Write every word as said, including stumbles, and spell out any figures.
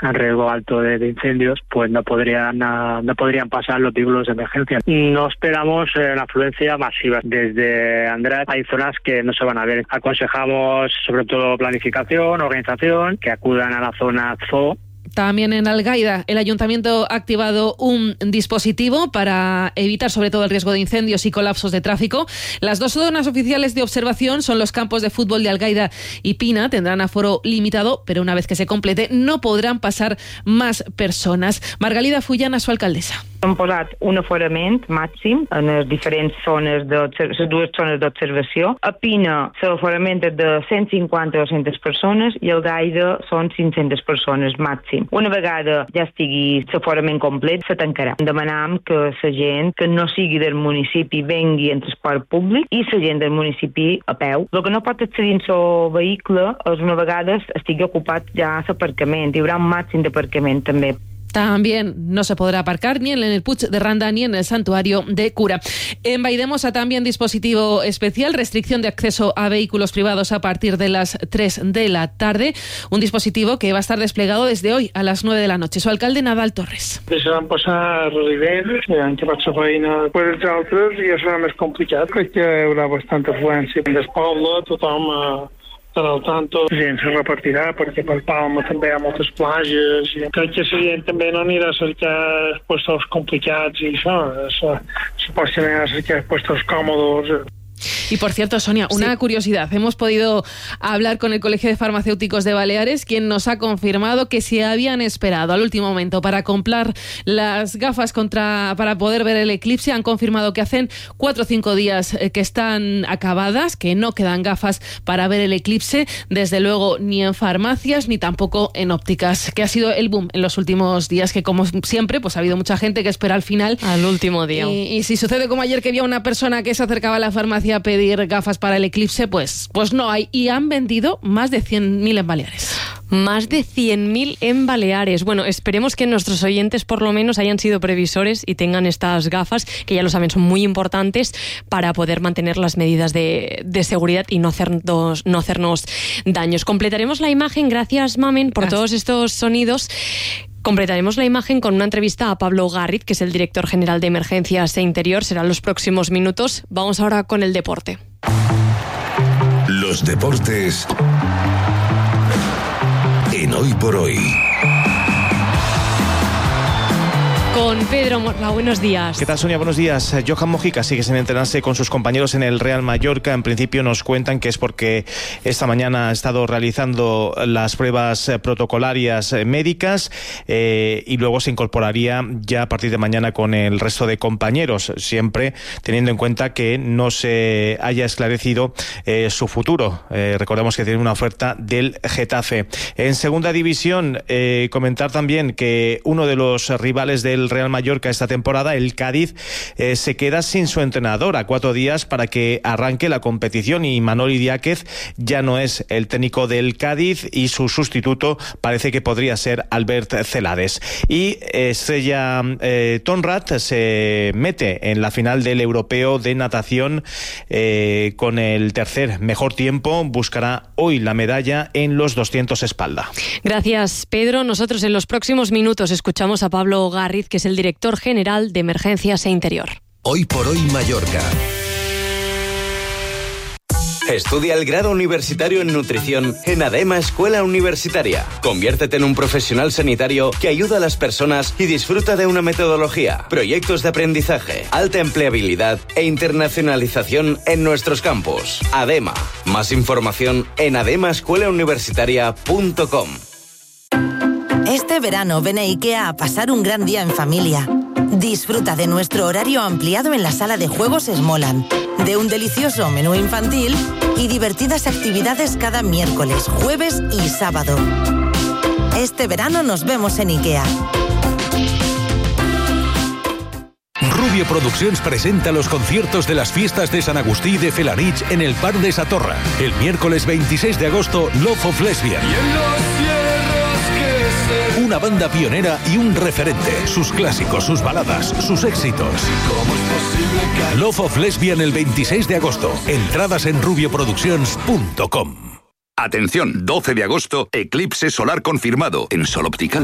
en riesgo alto de, de incendios, pues no podrían no podrían pasar los vehículos de emergencia. No esperamos eh, una afluencia masiva. Desde Andratx hay zonas que no se van a ver. Aconsejamos sobre todo planificación, organización, que acudan a la zona zoo. También en Algaida, el Ayuntamiento ha activado un dispositivo para evitar sobre todo el riesgo de incendios y colapsos de tráfico. Las dos zonas oficiales de observación son los campos de fútbol de Algaida y Pina. Tendrán aforo limitado, pero una vez que se complete no podrán pasar más personas. Margalida Fullana, su alcaldesa. Hem posat un aforament màxim en les diferents zones de les dues zones d'observació. A Pina l'aforament és de cent cinquanta a dues-centes persones i a Algaida són cinc-centes persones màxim. Una vegada ja estigui l'aforament complet, se tancarà. Demanam que la gent que no sigui del municipi vengui en transport públic i la gent del municipi a peu. El que no pot accedir en el vehicle és una vegada estigui ocupat ja l'aparcament. Hi haurà un màxim d'aparcament també. También no se podrá aparcar ni en el Puig de Randa ni en el Santuario de Cura. En Valldemosa también dispositivo especial, restricción de acceso a vehículos privados a partir de las tres de la tarde. Un dispositivo que va a estar desplegado desde hoy a las nueve de la noche. Su alcalde, Nadal Torres. Deixaran passar residents que han acabat la feina per els altres i ja serà més complicat perquè hi haurà bastanta afluència. Del poble tothom estarà al tanto, la gent se repartirà perquè per Palma també hi ha moltes platges i crec que la gent també no anirà a cercar puestos complicats i això, se pot anar a cercar puestos còmodos. Y por cierto, Sonia, una sí. curiosidad. Hemos podido hablar con el Colegio de Farmacéuticos de Baleares, quien nos ha confirmado que se habían esperado al último momento para comprar las gafas contra para poder ver el eclipse. Han confirmado que hacen cuatro o cinco días que están acabadas, que no quedan gafas para ver el eclipse, desde luego ni en farmacias ni tampoco en ópticas, que ha sido el boom en los últimos días, que como siempre pues ha habido mucha gente que espera al final. Al último día. Y, y si sucede como ayer, que había una persona que se acercaba a la farmacia a pedir gafas para el eclipse, pues, pues no hay. Y han vendido más de cien mil en Baleares. Más de cien mil en Baleares. Bueno, esperemos que nuestros oyentes por lo menos hayan sido previsores y tengan estas gafas, que ya lo saben, son muy importantes para poder mantener las medidas de, de seguridad y no hacernos, no hacernos daños. Completaremos la imagen, gracias Mamen por gracias. Todos estos sonidos. Completaremos la imagen con una entrevista a Pablo Garriz, que es el director general de Emergencias e Interior. Serán los próximos minutos. Vamos ahora con el deporte. Los deportes en Hoy por Hoy. Con Pedro Morla, buenos días. ¿Qué tal, Sonia? Buenos días. Johan Mojica sigue sin entrenarse con sus compañeros en el Real Mallorca. En principio nos cuentan que es porque esta mañana ha estado realizando las pruebas protocolarias médicas eh, y luego se incorporaría ya a partir de mañana con el resto de compañeros, siempre teniendo en cuenta que no se haya esclarecido eh, su futuro. Eh, recordemos que tiene una oferta del Getafe. En segunda división, eh, comentar también que uno de los rivales del Real Mallorca esta temporada, el Cádiz, eh, se queda sin su entrenador a cuatro días para que arranque la competición, y Manoli Diáquez ya no es el técnico del Cádiz y su sustituto parece que podría ser Albert Celades. Y Estrella eh, Tonrat se mete en la final del Europeo de Natación eh, con el tercer mejor tiempo. Buscará hoy la medalla en los doscientos espalda. Gracias, Pedro. Nosotros en los próximos minutos escuchamos a Pablo Garriz, que es el director general de Emergencias e Interior. Hoy por Hoy Mallorca. Estudia el grado universitario en nutrición en ADEMA Escuela Universitaria. Conviértete en un profesional sanitario que ayuda a las personas y disfruta de una metodología, proyectos de aprendizaje, alta empleabilidad e internacionalización en nuestros campus. ADEMA. Más información en adema escuela universitaria punto com. Este verano ven a IKEA a pasar un gran día en familia. Disfruta de nuestro horario ampliado en la sala de juegos Smoland, de un delicioso menú infantil y divertidas actividades cada miércoles, jueves y sábado. Este verano nos vemos en IKEA. Rubio Produccions presenta los conciertos de las fiestas de San Agustí de Felanich en el Parc de Satorra. El miércoles veintiséis de agosto, Love of Lesbian. Una banda pionera y un referente. Sus clásicos, sus baladas, sus éxitos. Love of Lesbian el veintiséis de agosto. Entradas en rubio productions punto com. Atención, doce de agosto, eclipse solar confirmado en Sol Optical.